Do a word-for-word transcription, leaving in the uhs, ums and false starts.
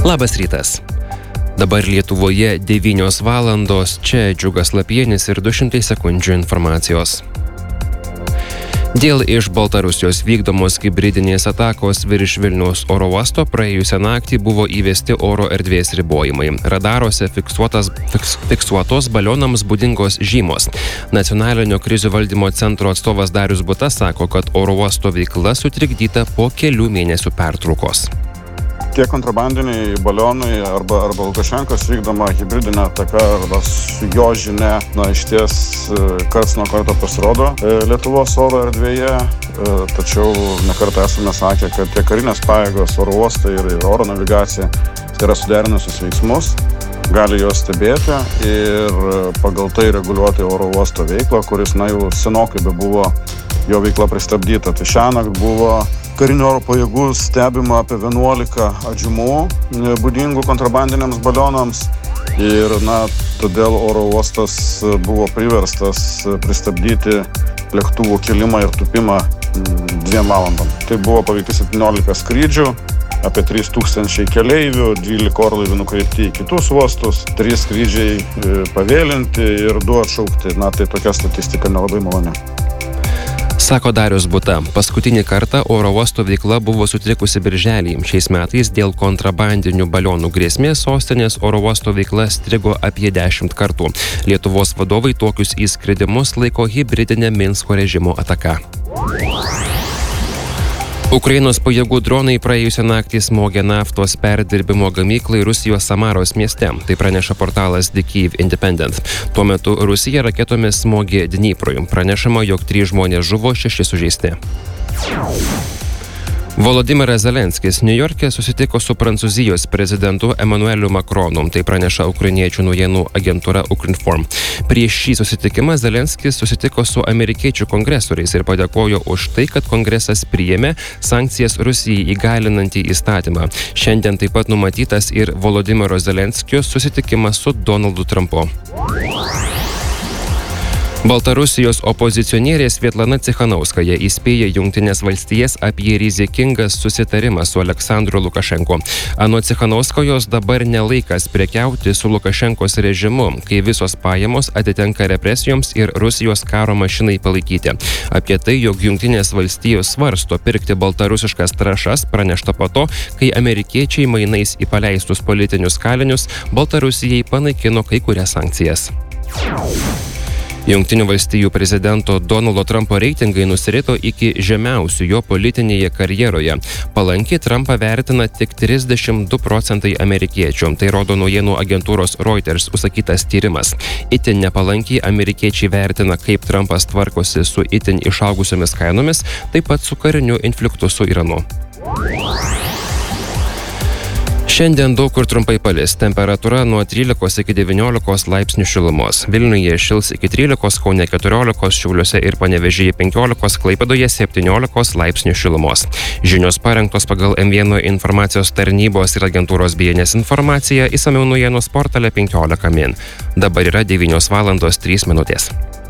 Labas rytas. Dabar Lietuvoje devynios valandos, čia Džiugas Lapienis ir du šimtai sekundžių informacijos. Dėl iš Baltarusijos vykdomos hibridinės atakos virš Vilniaus oro uosto praėjusią naktį buvo įvesti oro erdvės ribojimai. Radaruose fiksuotas, fiks, fiksuotos balionams būdingos žymos. Nacionalinio krizių valdymo centro atstovas Darius Buta sako, kad oro uosto veikla sutrikdyta po kelių mėnesių pertraukos. Tie kontrabandiniai balionai arba, arba Lukašenkos vykdoma hibridinė ataka arba su jo žinia, na, išties karts nuo karto pasirodo Lietuvos oro erdvėje, tačiau nekartą esame sakę, kad tiek karinės pajėgos, oro uostai ir oro navigacija tai yra suderinusius veiksmus, gali juos stebėti ir pagal tai reguliuoti oro uosto veiklą, kuris, na, jau senokai be buvo jo veikla pristabdyta. Tai šiąnakt buvo karinių oro pajėgų stebima apie vienuolika atžymų būdingų kontrabandiniams balionams ir, na, todėl oro uostas buvo priverstas pristabdyti lėktuvų kilimą ir tupimą dviem valandom. Tai buvo paveikti septyniolika skrydžių, apie trys tūkstančiai keleivių, dvylika orlaivių nukreipti į kitus uostus, trys skrydžiai pavėlinti ir du atšaukti. Na, tai tokia statistika nelabai maloni. Sako Darius Buta. Paskutinį kartą oro uosto veikla buvo sutrikusi birželį. Šiais metais dėl kontrabandinių balionų grėsmės sostinės oro uosto veikla strigo apie dešimt kartų. Lietuvos vadovai tokius įskridimus laiko hibridinė Minsko režimo ataka. Ukrainos pajėgų dronai praėjusią naktį smogė naftos perdirbimo gamyklai Rusijos Samaros mieste. Tai praneša portalas The Kyiv Independent. Tuo metu Rusija raketomis smogė Dniprui. Pranešama, jog trys žmonės žuvo, šeši sužeisti. Volodymyras Zelenskis Niujorke susitiko su Prancūzijos prezidentu Emmanueliu Macronu. Tai praneša ukrainiečių naujienų agentūra Ukrinform. Prieš šį susitikimą Zelenskis susitiko su amerikiečių kongresoriais ir padėkojo už tai, kad kongresas priėmė sankcijas Rusijai įgalinantį įstatymą. Šiandien taip pat numatytas ir Volodymyro Zelenskio susitikimas su Donaldu Trumpu. Baltarusijos opozicionierė Svetlana Cichanauskaja įspėja Jungtines valstijas apie rizikingą susitarimą su Aleksandru Lukašenko. Anot Cichanauskajos dabar nelaikas prekiauti su Lukašenkos režimu, kai visos pajamos atitenka represijoms ir Rusijos karo mašinai palaikyti. Apie tai, jog Jungtinės valstijos svarsto pirkti baltarusiškas trąšas, pranešta po to, kai amerikiečiai mainais į paleistus politinius kalinius Baltarusijai panaikino kai kurias sankcijas. Jungtinių valstijų prezidento Donaldo Trumpo reitingai nusirito iki žemiausių jo politinėje karjeroje. Palankiai Trumpą vertina tik trisdešimt du procentai amerikiečių. Tai rodo naujienų agentūros Reuters užsakytas tyrimas. Itin nepalankiai amerikiečiai vertina, kaip Trumpas tvarkosi su itin išaugusiomis kainomis, taip pat su kariniu infliktu su Iranu. Šiandien daug kur trumpai palis. Temperatūra nuo trylikos iki devyniolikos laipsnių šilumos. Vilniuje šils iki trylikos, Kaune keturiolikos, Šiauliuose ir Panevėžyje penkiolikos, Klaipėdoje septyniolikos laipsnių šilumos. Žinios parengtos pagal M vienas informacijos tarnybos ir agentūros B N S informaciją, išsamiau naujienos portale penkiolika min. Dabar yra devynios valandos trys minutės.